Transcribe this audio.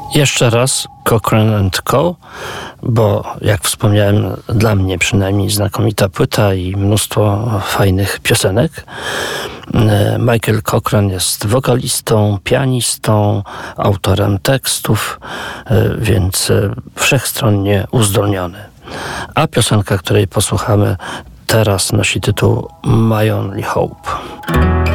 Jeszcze raz Cochrane & Co., bo jak wspomniałem, dla mnie przynajmniej znakomita płyta i mnóstwo fajnych piosenek. Michael Cochrane jest wokalistą, pianistą, autorem tekstów, więc wszechstronnie uzdolniony. A piosenka, której posłuchamy teraz, nosi tytuł My Only Hope.